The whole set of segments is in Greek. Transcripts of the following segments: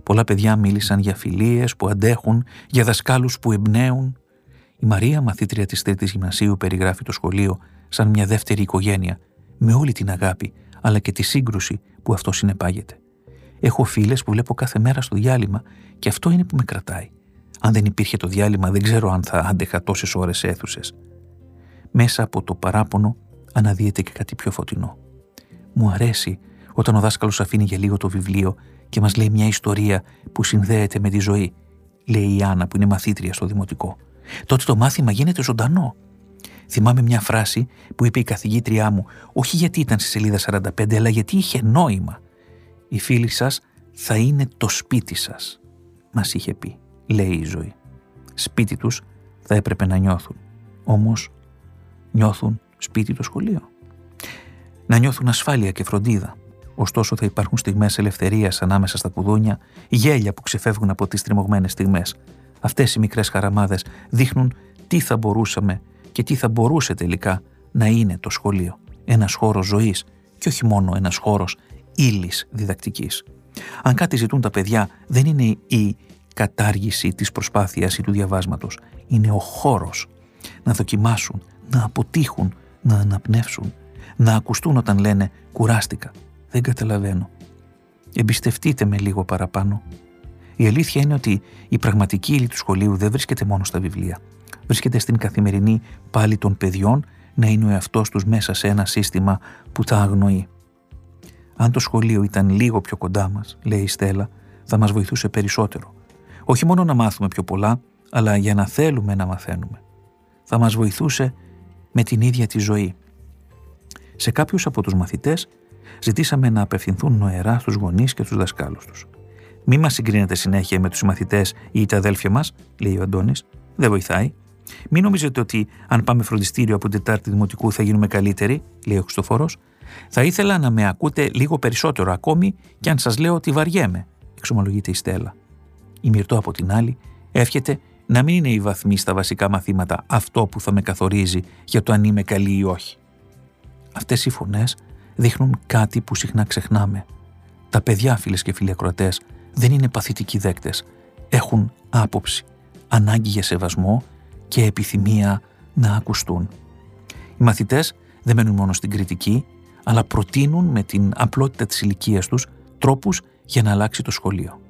Πολλά παιδιά μίλησαν για φιλίες που αντέχουν, για δασκάλους που εμπνέουν. Η Μαρία, μαθήτρια της 3ης Γυμνασίου, περιγράφει το σχολείο σαν μια δεύτερη οικογένεια, με όλη την αγάπη, αλλά και τη σύγκρουση που αυτό συνεπάγεται. Έχω φίλες που βλέπω κάθε μέρα στο διάλειμμα και αυτό είναι που με κρατάει. Αν δεν υπήρχε το διάλειμμα, δεν ξέρω αν θα άντεχα τόσες ώρες σε αίθουσες. Μέσα από το παράπονο αναδύεται και κάτι πιο φωτεινό. Μου αρέσει όταν ο δάσκαλος αφήνει για λίγο το βιβλίο και μας λέει μια ιστορία που συνδέεται με τη ζωή, λέει η Άννα που είναι μαθήτρια στο δημοτικό. Τότε το μάθημα γίνεται ζωντανό. Θυμάμαι μια φράση που είπε η καθηγήτριά μου, όχι γιατί ήταν στη σελίδα 45, αλλά γιατί είχε νόημα. Οι φίλοι σας θα είναι το σπίτι σας, μας είχε πει, λέει η ζωή. Σπίτι τους θα έπρεπε να νιώθουν. Όμως νιώθουν σπίτι το σχολείο. Να νιώθουν ασφάλεια και φροντίδα. Ωστόσο θα υπάρχουν στιγμές ελευθερίας ανάμεσα στα κουδούνια, γέλια που ξεφεύγουν από τις τριμωγμένες στιγμές. Αυτές οι μικρές χαραμάδες δείχνουν τι θα μπορούσαμε και τι θα μπορούσε τελικά να είναι το σχολείο. Ένας χώρος ζωής και όχι μόνο ένας χώρος ύλης διδακτικής. Αν κάτι ζητούν τα παιδιά, δεν είναι η κατάργηση της προσπάθειας ή του διαβάσματος. Είναι ο χώρος να δοκιμάσουν, να αποτύχουν, να αναπνεύσουν, να ακουστούν όταν λένε «κουράστηκα, δεν καταλαβαίνω». Εμπιστευτείτε με λίγο παραπάνω. Η αλήθεια είναι ότι η πραγματική ύλη του σχολείου δεν βρίσκεται μόνο στα βιβλία. Βρίσκεται στην καθημερινή πάλη των παιδιών να είναι ο εαυτός τους μέσα σε ένα σύστημα που τα αγνοεί. Αν το σχολείο ήταν λίγο πιο κοντά μας, λέει η Στέλλα, θα μας βοηθούσε περισσότερο. Όχι μόνο να μάθουμε πιο πολλά, αλλά για να θέλουμε να μαθαίνουμε. Θα μας βοηθούσε με την ίδια τη ζωή. Σε κάποιους από τους μαθητές ζητήσαμε να απευθυνθούν νοερά στους γονείς και τους δασκάλους τους. Μη μας συγκρίνετε συνέχεια με τους μαθητές ή τα αδέλφια μας, λέει ο Αντώνης. Δεν βοηθάει. Μην νομίζετε ότι αν πάμε φροντιστήριο από την Τετάρτη Δημοτικού θα γίνουμε καλύτεροι, λέει ο Χριστοφόρος. Θα ήθελα να με ακούτε λίγο περισσότερο, ακόμη και αν σας λέω ότι βαριέμαι, εξομολογείται η Στέλλα. Η Μυρτώ από την άλλη εύχεται να μην είναι οι βαθμοί στα βασικά μαθήματα αυτό που θα με καθορίζει για το αν είμαι καλή ή όχι. Αυτές οι φωνές δείχνουν κάτι που συχνά ξεχνάμε. Τα παιδιά, φίλες και φίλοι ακροατές, δεν είναι παθητικοί δέκτες. Έχουν άποψη, ανάγκη για σεβασμό και επιθυμία να ακουστούν. Οι μαθητές δεν μένουν μόνο στην κριτική, αλλά προτείνουν με την απλότητα της ηλικίας τους τρόπους για να αλλάξει το σχολείο.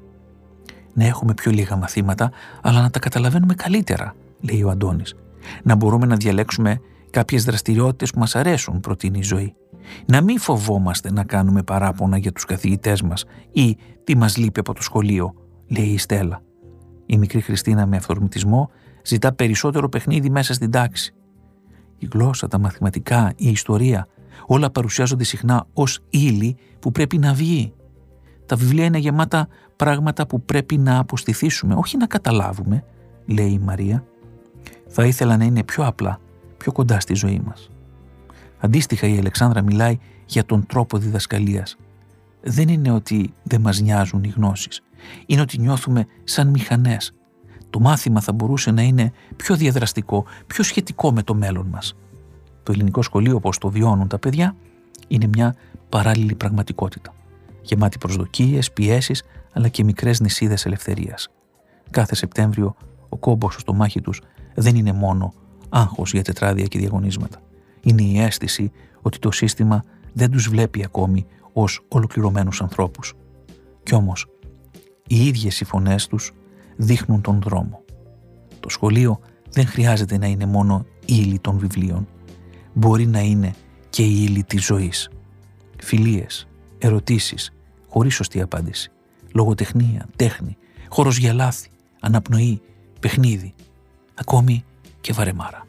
Να έχουμε πιο λίγα μαθήματα, αλλά να τα καταλαβαίνουμε καλύτερα, λέει ο Αντώνης. Να μπορούμε να διαλέξουμε κάποιες δραστηριότητες που μας αρέσουν, προτείνει η Ζωή. Να μην φοβόμαστε να κάνουμε παράπονα για τους καθηγητές μας ή τι μας λείπει από το σχολείο, λέει η Στέλλα. Η μικρή Χριστίνα με αυθορμητισμό ζητά περισσότερο παιχνίδι μέσα στην τάξη. Η γλώσσα, τα μαθηματικά, η ιστορία, όλα παρουσιάζονται συχνά ως ύλη που πρέπει να βγει. Τα βιβλία είναι γεμάτα πράγματα που πρέπει να αποστηθήσουμε, όχι να καταλάβουμε, λέει η Μαρία. Θα ήθελα να είναι πιο απλά, πιο κοντά στη ζωή μας. Αντίστοιχα η Αλεξάνδρα μιλάει για τον τρόπο διδασκαλίας. Δεν είναι ότι δεν μας νοιάζουν οι γνώσεις. Είναι ότι νιώθουμε σαν μηχανές. Το μάθημα θα μπορούσε να είναι πιο διαδραστικό, πιο σχετικό με το μέλλον μας. Το ελληνικό σχολείο, όπως το βιώνουν τα παιδιά, είναι μια παράλληλη πραγματικότητα. Γεμάτη προσδοκίες, πιέσεις, αλλά και μικρές νησίδες ελευθερίας. Κάθε Σεπτέμβριο ο κόμπος στο στομάχι τους δεν είναι μόνο άγχος για τετράδια και διαγωνίσματα. Είναι η αίσθηση ότι το σύστημα δεν τους βλέπει ακόμη ως ολοκληρωμένους ανθρώπους. Κι όμως, οι ίδιες οι φωνές τους δείχνουν τον δρόμο. Το σχολείο δεν χρειάζεται να είναι μόνο ύλη των βιβλίων. Μπορεί να είναι και η ύλη της ζωής. Φιλίες, ερωτήσεις, χωρίς σωστή απάντηση. Λογοτεχνία, τέχνη, χώρος για λάθη, αναπνοή, παιχνίδι, ακόμη και βαρεμάρα.